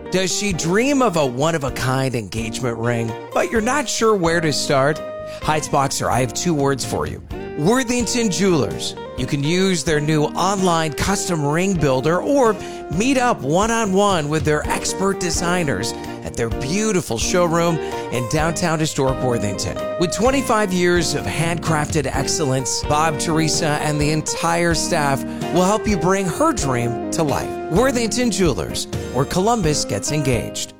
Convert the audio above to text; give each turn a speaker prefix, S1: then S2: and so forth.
S1: Does she dream of a one-of-a-kind engagement ring, but you're not sure where to start? Heights Boxer, I have two words for you. Worthington Jewelers. You can use their new online custom ring builder or meet up one-on-one with their expert designers at their beautiful showroom in downtown historic Worthington. With 25 years of handcrafted excellence, Bob, Teresa, and the entire staff will help you bring her dream to life. Worthington Jewelers, where Columbus gets engaged.